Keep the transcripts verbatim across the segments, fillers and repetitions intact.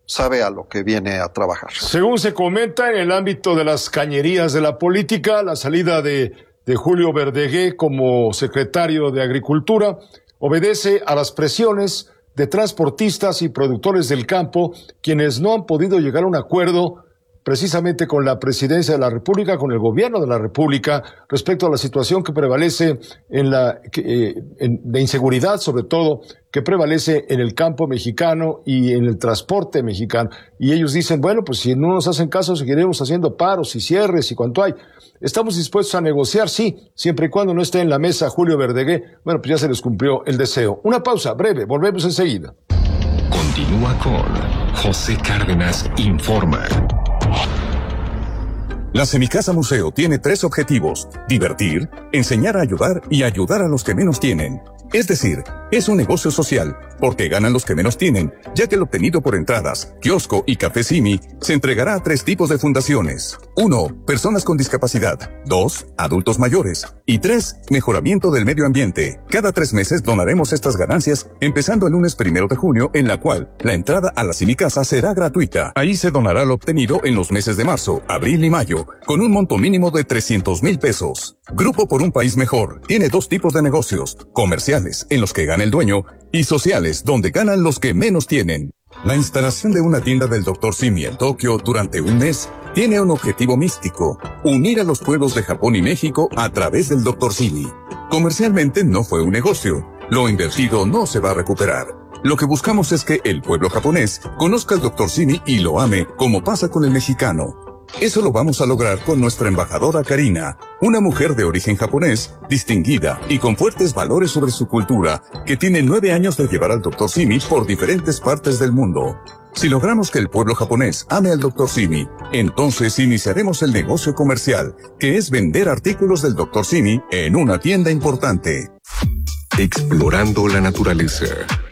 sabe a lo que viene a trabajar. Según se comenta en el ámbito de las cañerías de la política, la salida de, de Julio Verdegué como secretario de Agricultura obedece a las presiones de transportistas y productores del campo, quienes no han podido llegar a un acuerdo precisamente con la Presidencia de la República, con el Gobierno de la República, respecto a la situación que prevalece en la eh, en, de inseguridad, sobre todo, que prevalece en el campo mexicano y en el transporte mexicano. Y ellos dicen, bueno, pues si no nos hacen caso, seguiremos haciendo paros y cierres y cuanto hay. ¿Estamos dispuestos a negociar? Sí, siempre y cuando no esté en la mesa Julio Verdegué. Bueno, pues ya se les cumplió el deseo. Una pausa breve, volvemos enseguida. Continúa con José Cárdenas Informa. La Semicasa Museo tiene tres objetivos: divertir, enseñar a ayudar y ayudar a los que menos tienen. Es decir, es un negocio social, porque ganan los que menos tienen, ya que el obtenido por entradas, kiosco y café Simi se entregará a tres tipos de fundaciones. Uno, personas con discapacidad. Dos, adultos mayores. Y tres, mejoramiento del medio ambiente. Cada tres meses donaremos estas ganancias, empezando el lunes primero de junio, en la cual la entrada a la Semicasa será gratuita. Ahí se donará lo obtenido en los meses de marzo, abril y mayo, con un monto mínimo de trescientos mil pesos. Grupo por un País Mejor tiene dos tipos de negocios: comerciales, en los que gana el dueño, y sociales, donde ganan los que menos tienen. La instalación de una tienda del doctor Simi en Tokio durante un mes tiene un objetivo místico: unir a los pueblos de Japón y México a través del doctor Simi. Comercialmente no fue un negocio. Lo invertido no se va a recuperar. Lo que buscamos es que el pueblo japonés conozca al doctor Simi y lo ame, como pasa con el mexicano. Eso lo vamos a lograr con nuestra embajadora Karina, una mujer de origen japonés, distinguida y con fuertes valores sobre su cultura, que tiene nueve años de llevar al doctor Simi por diferentes partes del mundo. Si logramos que el pueblo japonés ame al doctor Simi, entonces iniciaremos el negocio comercial, que es vender artículos del doctor Simi en una tienda importante. Explorando la naturaleza.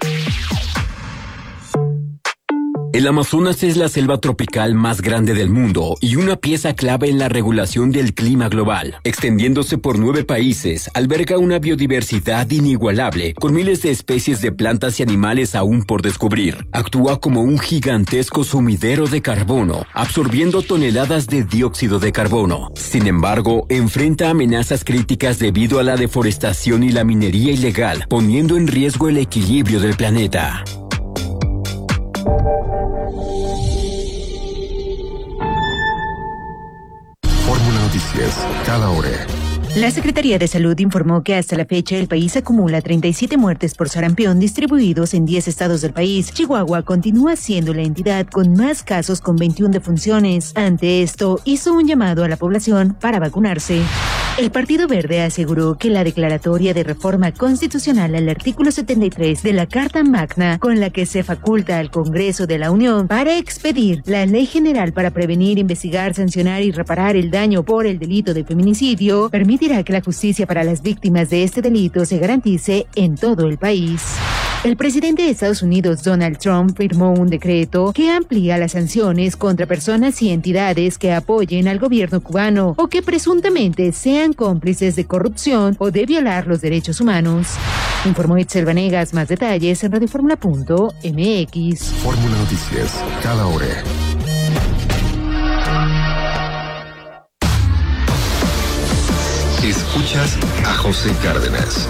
El Amazonas es la selva tropical más grande del mundo y una pieza clave en la regulación del clima global. Extendiéndose por nueve países, alberga una biodiversidad inigualable, con miles de especies de plantas y animales aún por descubrir. Actúa como un gigantesco sumidero de carbono, absorbiendo toneladas de dióxido de carbono. Sin embargo, enfrenta amenazas críticas debido a la deforestación y la minería ilegal, poniendo en riesgo el equilibrio del planeta. Fórmula Noticias, cada hora. La Secretaría de Salud informó que hasta la fecha el país acumula treinta y siete muertes por sarampión distribuidos en diez estados del país. Chihuahua continúa siendo la entidad con más casos, con veintiuna defunciones. Ante esto, hizo un llamado a la población para vacunarse. El Partido Verde aseguró que la declaratoria de reforma constitucional al artículo setenta y tres de la Carta Magna, con la que se faculta al Congreso de la Unión para expedir la Ley General para prevenir, investigar, sancionar y reparar el daño por el delito de feminicidio, permitirá que la justicia para las víctimas de este delito se garantice en todo el país. El presidente de Estados Unidos, Donald Trump, firmó un decreto que amplía las sanciones contra personas y entidades que apoyen al gobierno cubano o que presuntamente sean cómplices de corrupción o de violar los derechos humanos. Informó Itzel Vanegas. Más detalles en radioformula punto m x. Fórmula Noticias, cada hora. Escuchas a José Cárdenas.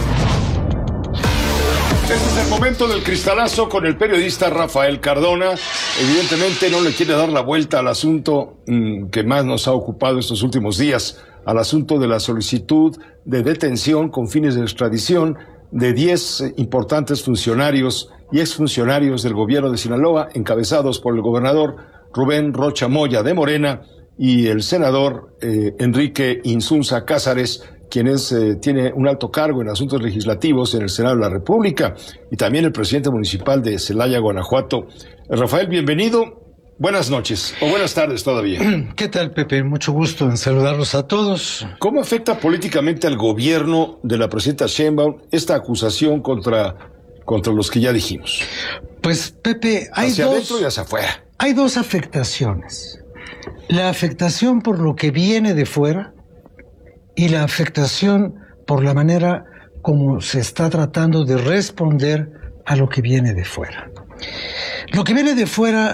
Este es el momento del cristalazo con el periodista Rafael Cardona. Evidentemente no le quiere dar la vuelta al asunto mmm, que más nos ha ocupado estos últimos días, al asunto de la solicitud de detención con fines de extradición de diez importantes funcionarios y exfuncionarios del gobierno de Sinaloa, encabezados por el gobernador Rubén Rocha Moya de Morena y el senador eh, Enrique Insunza Cázares, quien es, eh, tiene un alto cargo en asuntos legislativos en el Senado de la República, y también el presidente municipal de Celaya, Guanajuato. Rafael, bienvenido. Buenas noches, o buenas tardes todavía. ¿Qué tal, Pepe? Mucho gusto en saludarlos a todos. ¿Cómo afecta políticamente al gobierno de la presidenta Sheinbaum esta acusación contra, contra los que ya dijimos? Pues, Pepe, hay hacia dos... adentro y hacia afuera. Hay dos afectaciones. La afectación por lo que viene de fuera y la afectación por la manera como se está tratando de responder a lo que viene de fuera. Lo que viene de fuera